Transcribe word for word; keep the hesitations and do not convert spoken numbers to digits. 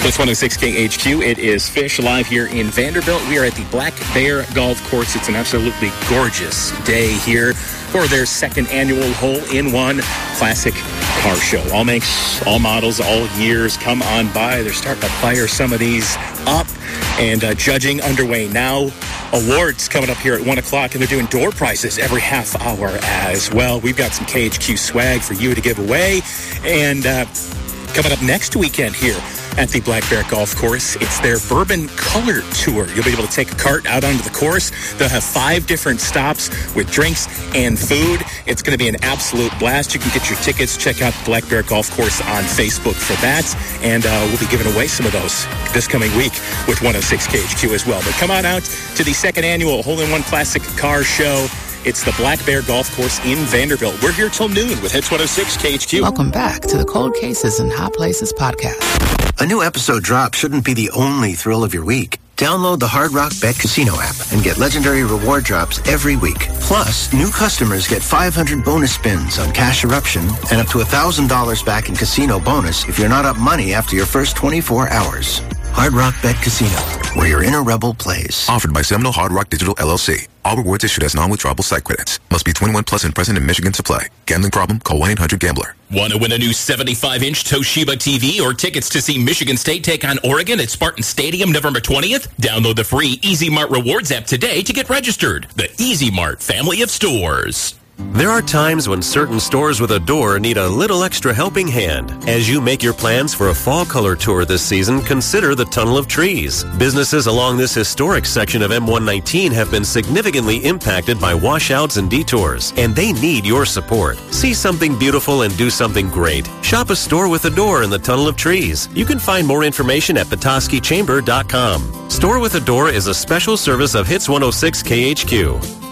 It's one oh six K H Q. It is Fish live here in Vanderbilt. We are at the Black Bear Golf Course. It's an absolutely gorgeous day here for their second annual hole-in-one classic car show. All makes, all models, all years come on by. They're starting to fire some of these up, and uh, judging underway now. Awards coming up here at one o'clock, and they're doing door prizes every half hour as well. We've got some K H Q swag for you to give away, and uh, coming up next weekend here at the Black Bear Golf Course, it's their Bourbon Color Tour. You'll be able to take a cart out onto the course. They'll have five different stops with drinks and food. It's going to be an absolute blast. You can get your tickets. Check out the Black Bear Golf Course on Facebook for that. And uh, we'll be giving away some of those this coming week with one oh six K H Q as well. But come on out to the second annual Hole-in-One Classic Car Show. It's the Black Bear Golf Course in Vanderbilt. We're here till noon with Hits one oh six K H Q. Welcome back to the Cold Cases and Hot Places podcast. A new episode drop shouldn't be the only thrill of your week. Download the Hard Rock Bet Casino app and get legendary reward drops every week. Plus, new customers get five hundred bonus spins on Cash Eruption and up to one thousand dollars back in casino bonus if you're not up money after your first twenty-four hours. Hard Rock Bet Casino, where your inner rebel plays. Offered by Seminole Hard Rock Digital L L C. All rewards issued as non-withdrawable site credits. Must be twenty-one plus and present in Michigan to play. Gambling problem? Call one eight hundred gambler. Want to win a new seventy-five inch Toshiba T V or tickets to see Michigan State take on Oregon at Spartan Stadium November twentieth? Download the free Easy Mart Rewards app today to get registered. The Easy Mart family of stores. There are times when certain stores with a door need a little extra helping hand. As you make your plans for a fall color tour this season, consider the Tunnel of Trees. Businesses along this historic section of M one nineteen have been significantly impacted by washouts and detours, and they need your support. See something beautiful and do something great. Shop a store with a door in the Tunnel of Trees. You can find more information at petoskey chamber dot com. Store with a Door is a special service of Hits one oh six K H Q.